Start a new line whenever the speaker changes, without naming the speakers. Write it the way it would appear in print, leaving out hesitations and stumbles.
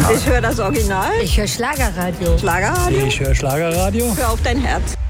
Ich höre das Original.
Ich höre Schlagerradio.
Schlagerradio.
Ich höre Schlagerradio.
Hör auf dein Herz.